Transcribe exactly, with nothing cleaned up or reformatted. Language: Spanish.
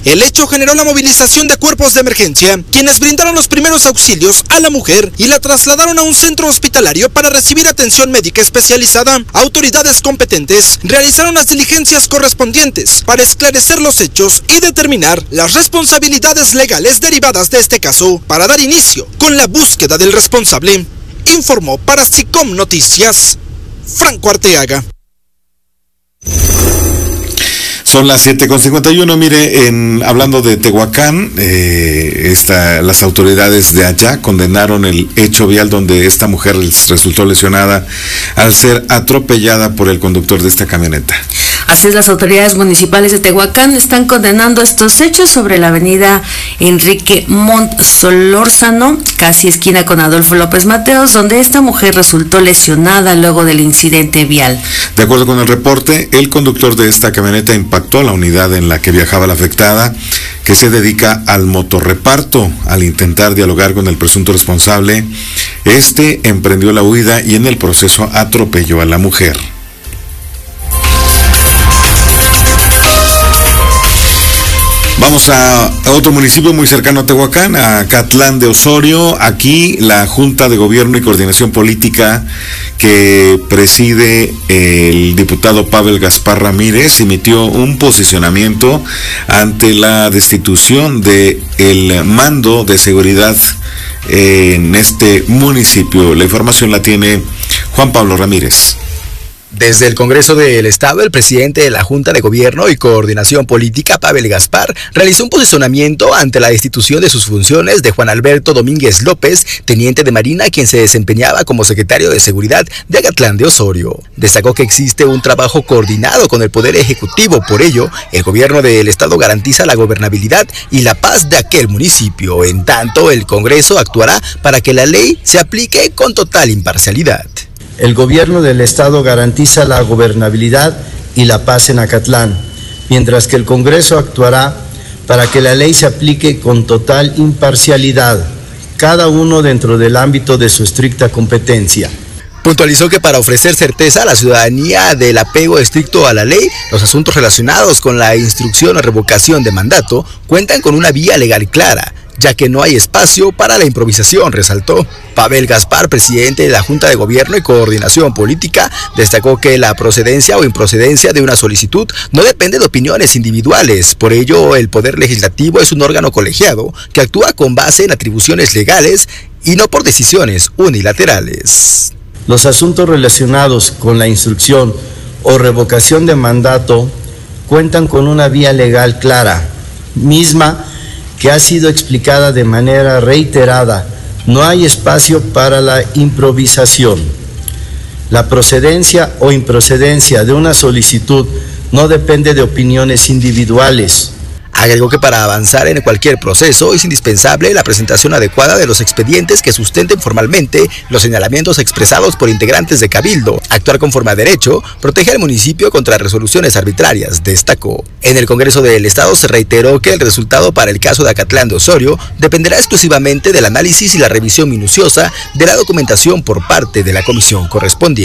El hecho generó la movilización de cuerpos de emergencia, quienes brindaron los primeros auxilios a la mujer y la trasladaron a un centro hospitalario para recibir atención médica especializada. Autoridades competentes realizaron las diligencias correspondientes para esclarecer los hechos y determinar las responsabilidades legales derivadas de este caso para dar inicio con la búsqueda del responsable. Informó para SICOM Noticias, Franco Arteaga. Son las siete con cincuenta y uno. Mire, en, hablando de Tehuacán, eh, esta, las autoridades de allá condenaron el hecho vial donde esta mujer resultó lesionada al ser atropellada por el conductor de esta camioneta. Así es, las autoridades municipales de Tehuacán están condenando estos hechos sobre la avenida Enrique Montt Solórzano, casi esquina con Adolfo López Mateos, donde esta mujer resultó lesionada luego del incidente vial. De acuerdo con el reporte, el conductor de esta camioneta impactó la unidad en la que viajaba la afectada, que se dedica al motorreparto. Al intentar dialogar con el presunto responsable, este emprendió la huida y en el proceso atropelló a la mujer. Vamos a otro municipio muy cercano a Tehuacán, a Acatlán de Osorio. Aquí la Junta de Gobierno y Coordinación Política que preside el diputado Pavel Gaspar Ramírez emitió un posicionamiento ante la destitución de el mando de seguridad en este municipio. La información la tiene Juan Pablo Ramírez. Desde el Congreso del Estado, el presidente de la Junta de Gobierno y Coordinación Política, Pavel Gaspar, realizó un posicionamiento ante la destitución de sus funciones de Juan Alberto Domínguez López, teniente de Marina, quien se desempeñaba como secretario de Seguridad de Acatlán de Osorio. Destacó que existe un trabajo coordinado con el Poder Ejecutivo, por ello, el Gobierno del Estado garantiza la gobernabilidad y la paz de aquel municipio. En tanto, el Congreso actuará para que la ley se aplique con total imparcialidad. El gobierno del Estado garantiza la gobernabilidad y la paz en Acatlán, mientras que el Congreso actuará para que la ley se aplique con total imparcialidad, cada uno dentro del ámbito de su estricta competencia. Puntualizó que para ofrecer certeza a la ciudadanía del apego estricto a la ley, los asuntos relacionados con la instrucción o revocación de mandato cuentan con una vía legal clara, ya que no hay espacio para la improvisación, resaltó. Pavel Gaspar, presidente de la Junta de Gobierno y Coordinación Política, destacó que la procedencia o improcedencia de una solicitud no depende de opiniones individuales. Por ello, el Poder Legislativo es un órgano colegiado que actúa con base en atribuciones legales y no por decisiones unilaterales. Los asuntos relacionados con la instrucción o revocación de mandato cuentan con una vía legal clara, misma que ha sido explicada de manera reiterada. No hay espacio para la improvisación. La procedencia o improcedencia de una solicitud no depende de opiniones individuales. Agregó que para avanzar en cualquier proceso es indispensable la presentación adecuada de los expedientes que sustenten formalmente los señalamientos expresados por integrantes de Cabildo. Actuar conforme a derecho protege al municipio contra resoluciones arbitrarias, destacó. En el Congreso del Estado se reiteró que el resultado para el caso de Acatlán de Osorio dependerá exclusivamente del análisis y la revisión minuciosa de la documentación por parte de la comisión correspondiente.